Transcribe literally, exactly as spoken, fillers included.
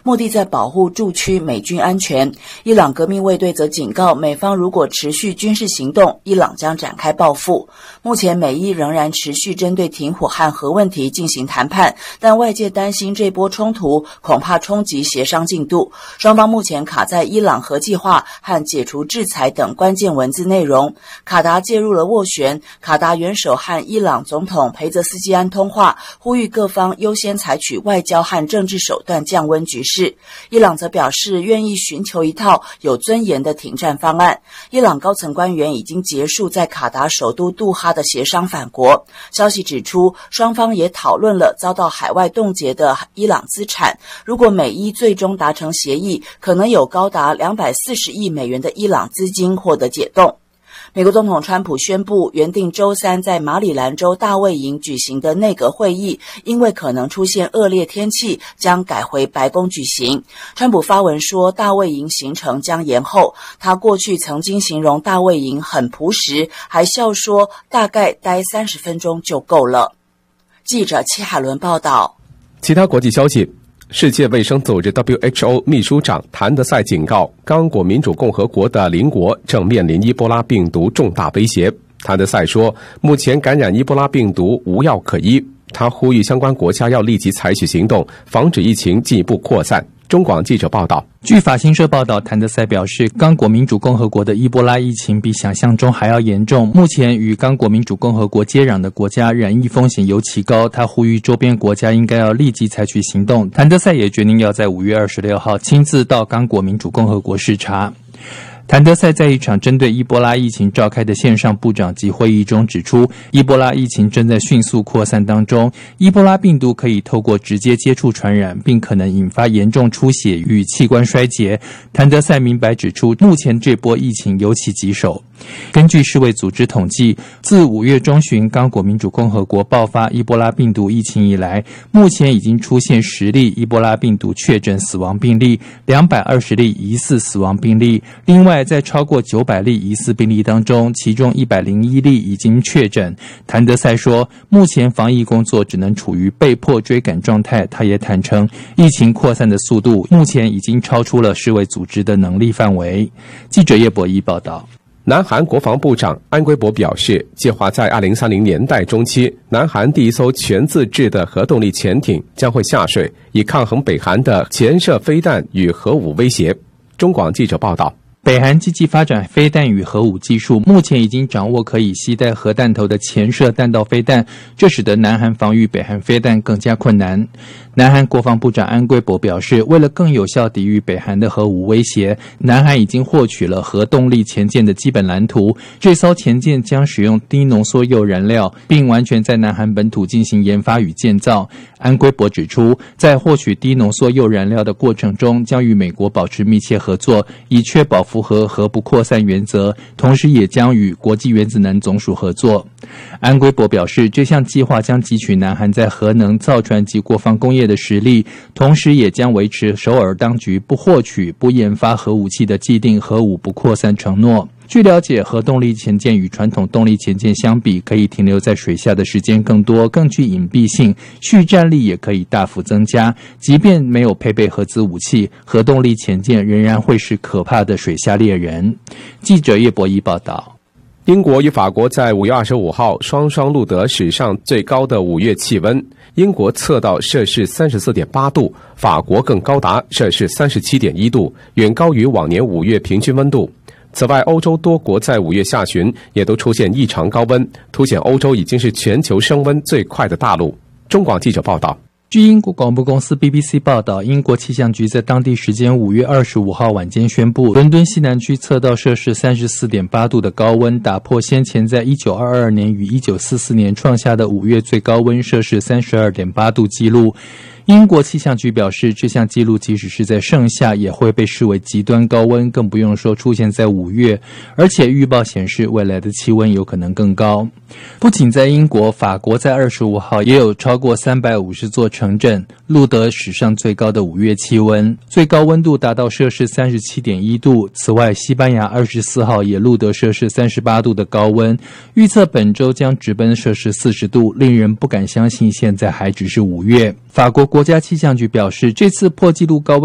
目的在保护驻区美军安全。伊朗革命卫队则警告，美方如果持续军事行动，伊朗将展开报复。目前美伊仍然持续针对停火和核问题进行谈判，但外界担心这波冲突恐怕冲击协商进度。双方目前卡在伊朗核计划和解除制裁等关键文字内容。卡达介入了斡旋，卡达元首和伊朗总统裴泽斯基安通话，呼吁各方优先采取外交和政治手段降温局势。伊朗则表示愿意寻求一套有尊严的停战方案。伊朗高层官员已经结束在卡达首都杜哈的协商返国。消息指出，双方也讨论了遭到海外冻结的伊朗资产，如果美伊最终达成协议，可能有高达两百四十亿美元的伊朗资金获得解冻。美国总统川普宣布，原定周三在马里兰州大卫营举行的内阁会议，因为可能出现恶劣天气，将改回白宫举行。川普发文说，大卫营行程将延后。他过去曾经形容大卫营很朴实，还笑说大概待三十分钟就够了。记者戚海伦报道。 其他国际消息，世界卫生组织 W H O 秘书长谭德赛警告，刚果民主共和国的邻国正面临伊波拉病毒重大威胁。谭德赛说，目前感染伊波拉病毒无药可医，他呼吁相关国家要立即采取行动，防止疫情进一步扩散。中广记者报道， 据法新社报道，谭德赛表示，刚果民主共和国的伊波拉疫情比想象中还要严重。目前与刚果民主共和国接壤的国家染疫风险尤其高，他呼吁周边国家应该要立即采取行动。谭德赛也决定要在五月二十六号亲自到刚果民主共和国视察。谭德赛在一场针对伊波拉疫情召开的线上部长级会议中指出，伊波拉疫情正在迅速扩散当中，伊波拉病毒可以透过直接接触传染，并可能引发严重出血与器官衰竭。谭德赛明白指出，目前这波疫情尤其棘手。根据世卫组织统计，自五月中旬刚果民主共和国爆发伊波拉病毒疫情以来，目前已经出现十例伊波拉病毒确诊死亡病例，两百二十例疑似死亡病例。另外，在超过九百例疑似病例当中，其中一百零一例已经确诊。谭德赛说，目前防疫工作只能处于被迫追赶状态。他也坦诚，疫情扩散的速度目前已经超出了世卫组织的能力范围。记者叶博一报道。 南韩国防部长安圭博表示，计划在二零三零年代中期，南韩第一艘全自制的核动力潜艇将会下水，以抗衡北韩的潜射飞弹与核武威胁。中广记者报道， 北韩积极发展飞弹与核武技术，目前已经掌握可以携带核弹头的潜射弹道飞弹，这使得南韩防御北韩飞弹更加困难。南韩国防部长安圭博表示，为了更有效抵御北韩的核武威胁，南韩已经获取了核动力潜舰的基本蓝图。这艘潜舰将使用低浓缩铀燃料，并完全在南韩本土进行研发与建造。安圭博指出，在获取低浓缩铀燃料的过程中，将与美国保持密切合作，以确保符合核不扩散原则，同时也将与国际原子能总署合作。安圭博表示，这项计划将汲取南韩在核能、造船及国防工业的实力，同时也将维持首尔当局不获取、不研发核武器的既定核武不扩散承诺。据了解，核动力潜舰与传统动力潜舰相比，可以停留在水下的时间更多，更具隐蔽性，续战力也可以大幅增加。即便没有配备核子武器，核动力潜舰仍然会是可怕的水下猎人。记者叶博一报道。 英国与法国在五月二十五号双双录得史上最高的五月气温，英国测到摄氏 三十四点八度，法国更高达摄氏 三十七点一度，远高于往年五月平均温度。此外，欧洲多国在五月下旬也都出现异常高温，凸显欧洲已经是全球升温最快的大陆。中广记者报道。 据英国广播公司 B B C 报道，英国气象局在当地时间五月二十五号晚间宣布，伦敦西南区测到摄氏 三十四点八度的高温，打破先前在一九二二年与一九四四年创下的五月最高温摄氏 三十二点八度纪录。英国气象局表示，这项纪录即使是在盛夏也会被视为极端高温，更不用说出现在五月，而且预报显示未来的气温有可能更高。不仅在英国，法国在二十五号也有超过三百五十座城镇录得史上最高的五月气温，最高温度达到摄氏 三十七点一度。此外，西班牙二十四号也录得摄氏三十八度的高温，预测本周将直奔摄氏四十度，令人不敢相信现在还只是五月。法国国家气象局表示，这次破纪录高温